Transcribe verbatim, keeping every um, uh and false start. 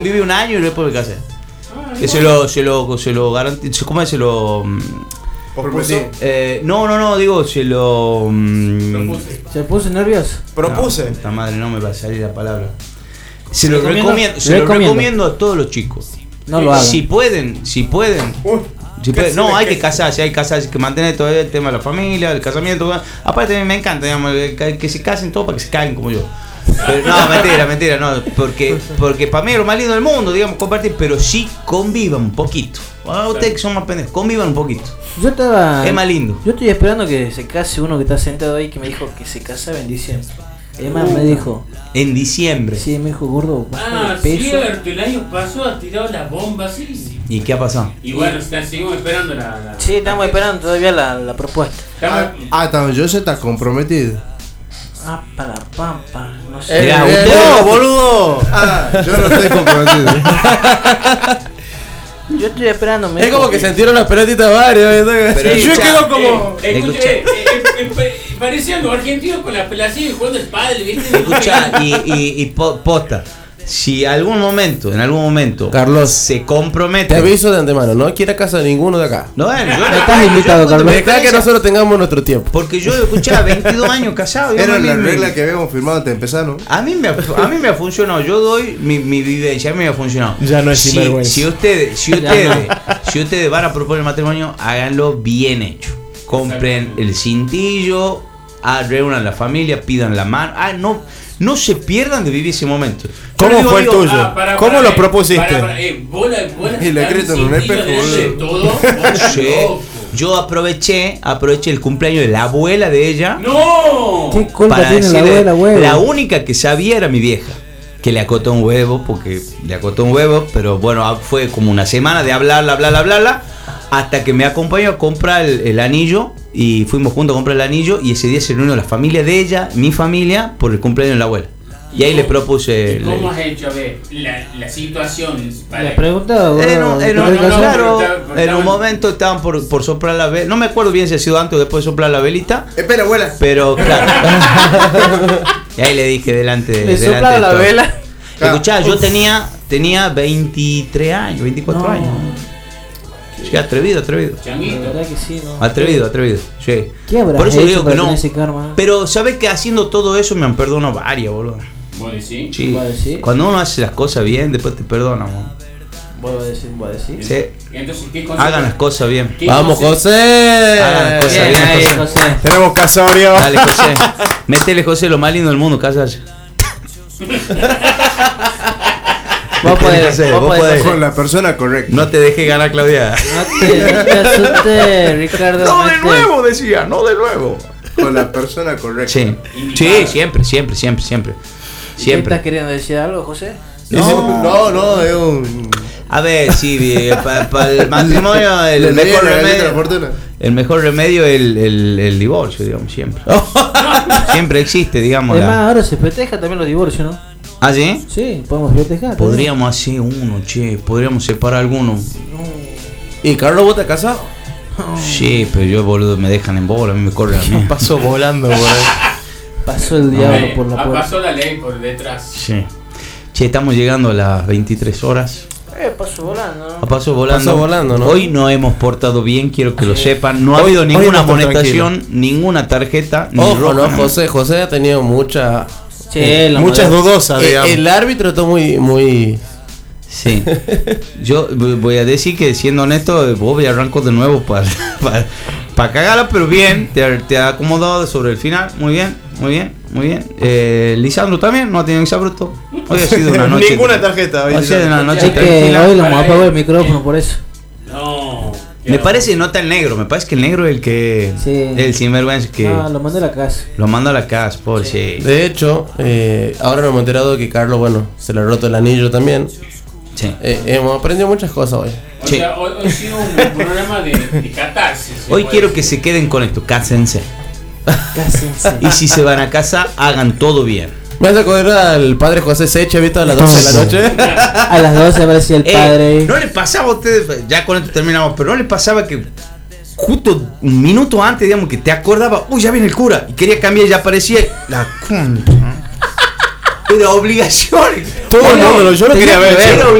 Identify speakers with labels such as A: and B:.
A: vive un año y después me casé. Ah, que se lo, se lo, se lo garantizo. ¿Cómo es? Se lo.
B: ¿Propuso?
A: Eh, no, no, no, digo, se lo.
C: Propuse. ¿Se puso nervioso?
B: Propuse.
A: No, esta madre no me va a salir la palabra. Se lo recomiendo, se lo recomiendo a todos los chicos.
C: No lo hagan.
A: Si pueden, si pueden. Uh, si pueden no, hay que casarse, hay que casarse, hay que mantener todo el tema de la familia, el casamiento. Aparte, me encanta, digamos, que, que se casen todos para que se caigan como yo. Pero, no, mentira, mentira, no, porque, porque para mí es lo más lindo del mundo, digamos, compartir, pero sí convivan un poquito. A ustedes que son más pendejos, convivan un poquito.
C: Yo estaba.
A: Es más lindo.
C: Yo estoy esperando que se case uno que está sentado ahí que me dijo que se casaba en diciembre. Además me dijo.
A: En diciembre.
C: Sí, me dijo gordo.
D: Ah, cierto, el año pasado ha tirado la bomba así.
A: ¿Y qué ha pasado?
D: Y bueno, está, seguimos esperando la, la.
C: Sí, estamos esperando todavía la, la propuesta.
B: Ah, ah, estamos, yo se está comprometido.
C: Ah, para la pampa, no sé.
A: Mirá,
B: eh,
A: usted,
B: no, boludo. Ah, yo no estoy comprometido.
C: Yo estoy esperando. Me
E: es
C: dijo,
E: como que sentieron las pelotitas varias.
A: Pero
E: yo
A: escucha,
E: quedo como.
D: Eh, escucha, eh, eh, eh, parecían los argentinos con la pelacilla y jugando el padre, ¿viste?
A: escucha, y, y, y po, posta. Si algún momento, en algún momento,
E: Carlos,
A: se compromete.
E: Te aviso de antemano, no quiero casa de ninguno de acá.
A: No, bueno, yo
C: no estás invitado, Carlos.
E: Deja que nosotros tengamos nuestro tiempo.
A: Porque yo escuchaba veintidós años casado.
B: Era la
A: me,
B: regla que habíamos firmado antes de empezar, ¿no?
A: A mí me ha, a mí me ha funcionado. Yo doy mi, mi vivencia, a mí me ha funcionado.
E: Ya no es
A: si,
E: sinvergüenza.
A: si ustedes, si ustedes, si ustedes van a proponer matrimonio, háganlo bien hecho. Compren el cintillo, ah, reúnan la familia, pidan la mano. Ah, no, no se pierdan de vivir ese momento.
B: ¿Cómo
A: digo,
B: fue el
A: digo,
B: tuyo?
D: Ah, para,
B: ¿Cómo
D: para,
B: lo
D: eh,
B: propusiste?
D: Para, para, eh, bola, bola,
B: Y le escrito en un espejo,
D: todo.
A: Sí. Yo aproveché, aproveché el cumpleaños de la abuela de ella.
D: ¡No!
C: ¿Qué culpa
A: Para
C: tiene la
A: decirle,
C: abuela, huevo?
A: la única que sabía era mi vieja, que le acotó un huevo, porque le acotó un huevo, pero bueno, fue como una semana de hablarla, hablarla, hablarla, hasta que me acompañó a comprar el, el anillo, y fuimos juntos a comprar el anillo, y ese día se reunió la familia de ella, mi familia, por el cumpleaños de la abuela. Y ahí le propuse.
D: ¿Y ¿Cómo
A: le,
D: has hecho? A ver, la, la situación. Para
C: La pregunta,
A: en un, en
D: No,
A: un-
D: no, no,
A: claro,
D: pero está- pero
A: en un
D: estaban-
A: momento estaban por, por soplar la velita. No me acuerdo bien si ha sido antes o después de soplar la velita.
B: Espera, abuela.
A: Pero claro. Y ahí le dije delante de.
C: Le
A: delante
C: soplaba
A: de
C: la
A: todo.
C: vela.
A: Escuchá, yo tenía, tenía veintitrés años, veinticuatro
C: No.
A: años. Sí, atrevido, atrevido.
C: La
D: Changuito.
C: verdad que sí, ¿no?
A: Atrevido, atrevido. Sí.
C: ¿Qué habrás
A: Por eso
C: hecho
A: digo que
C: para
A: no.
C: tener ese karma?
A: Pero sabes que haciendo todo eso me han perdonado varias, boludo.
D: ¿Vos decís?
A: Sí.
C: ¿Vos decís?
A: Cuando uno hace las cosas bien, después te perdona, boludo.
C: Vos decís, vos decís.
A: Sí.
D: Entonces, ¿qué consejo?
A: Hagan las cosas bien.
D: ¿Qué
E: Vamos,
D: consejo?
E: José.
A: Hagan las cosas
C: Bien
A: bien,
C: ahí,
A: José.
C: José.
B: Tenemos casorio.
A: Dale, José. Métele, José, lo más lindo del mundo, casarse.
C: Vos podés,
A: José,
C: vos
A: vos
C: podés.
A: podés.
B: Con la persona correcta.
A: No te dejes ganar, Claudia.
C: No te, no te asustes, Ricardo.
A: No de
C: mete.
A: nuevo, decía, no de nuevo.
B: Con la persona correcta.
A: Sí, sí, siempre, siempre, siempre, siempre.
C: ¿Qué
A: Siempre.
C: estás queriendo decir algo, José?
B: No, no, no, es un.
A: A ver, sí, para pa el matrimonio el,
B: Le
A: mejor
B: viene la letra de la
A: remedio,
B: fortuna.
A: el mejor remedio es el, el, el divorcio, digamos, siempre. Siempre existe, digamos.
C: Además,
A: La...
C: ahora se festeja también los divorcios, ¿no?
A: ¿Ah, sí?
C: Sí, podemos festejar.
A: Podríamos hacer uno, che, podríamos separar alguno.
E: ¿Y Carlos, vos te has casado?
A: Sí, pero yo, boludo, me dejan en bola, a mí me corren a mí.
E: Pasó volando, por ahí.
C: Pasó el diablo por la
D: Ah,
C: puerta.
D: pasó la ley por detrás.
A: Sí. Che, estamos llegando a las veintitrés horas.
C: Eh, pasó volando,
A: A
C: ¿no?
A: paso volando.
E: Pasó volando, ¿no?
A: Hoy no hemos portado bien, quiero que lo sepan. No ha
E: Hoy-
A: habido
E: hoy
A: ninguna
E: no está
A: amonestación, ninguna tarjeta, ni
E: Ojo,
A: roja,
E: no,
A: ni-
E: José. José ha tenido mucha.
C: Sí, la
B: Muchas
C: modelo.
B: dudosas,
E: Eh,
B: digamos.
E: el árbitro está muy, muy.
A: Sí. Yo voy a decir que, siendo honesto, vos arranco de nuevo para para, para cagarla, pero bien. Te, te ha acomodado sobre el final. Muy bien, muy bien, muy bien. Eh, Lisandro también, no ha tenido exabrupto. Hoy ha sido una noche.
B: Ninguna tarjeta.
A: Hoy ha sido una noche
C: Es que
A: tranquila.
C: hoy lo hemos apagado el micrófono por eso.
D: No.
A: Me parece no está el negro, me parece que el negro es el que.
C: Sí.
A: El sinvergüenza que.
C: No, lo mandé a la casa.
A: Lo manda a la casa, por sí.
E: De hecho, eh, ahora nos hemos enterado que Carlos, bueno, se le ha roto el anillo también.
A: Sí.
E: Eh, hemos aprendido muchas cosas hoy.
D: O
A: Sí.
D: sea, hoy, hoy ha sido un programa de, de catarsis. se
A: Hoy
D: puede
A: quiero
D: decir.
A: que se queden con esto, cásense.
C: Cásense.
A: Y si se van a casa, hagan todo bien.
E: Me hace acordar al padre José Seche, ¿viste? A las doce de la noche.
C: A las doce aparecía el
A: Eh,
C: padre.
A: ¿No le pasaba a ustedes, ya con esto terminamos, pero no le pasaba que justo un minuto antes, digamos, que te acordaba, uy, ya viene el cura, y quería cambiar y ya aparecía la concha? Pero obligación.
B: Todo el mundo, yo lo quería ver.
A: Era